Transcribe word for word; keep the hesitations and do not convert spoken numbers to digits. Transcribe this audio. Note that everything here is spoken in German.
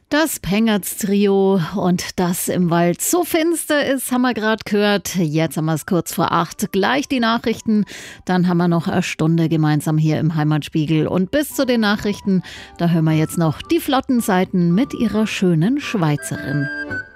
Das Pengertz-Trio und das im Wald so finster ist, haben wir gerade gehört. Jetzt haben wir es kurz vor acht. Gleich die Nachrichten. Dann haben wir noch eine Stunde gemeinsam hier im Heimatspiegel. Und bis zu den Nachrichten, da hören wir jetzt noch die Flottenseiten mit ihrer schönen Schweizerin.